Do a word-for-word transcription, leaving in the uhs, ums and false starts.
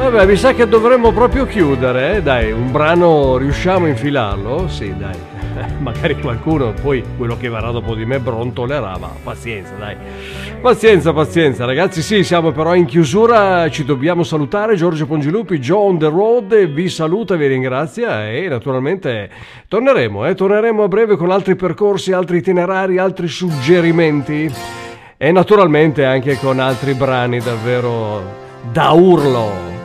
Vabbè, mi sa che dovremmo proprio chiudere, eh? Dai, un brano riusciamo a infilarlo? Sì, dai. Magari qualcuno poi, quello che verrà dopo di me, brontolerà, ma pazienza, dai. Pazienza, pazienza, ragazzi. Sì, siamo però in chiusura, ci dobbiamo salutare. Giorgio Pongilupi, Joe on the road, vi saluta e vi ringrazia e naturalmente torneremo, eh? Torneremo a breve con altri percorsi, altri itinerari, altri suggerimenti e naturalmente anche con altri brani davvero da urlo.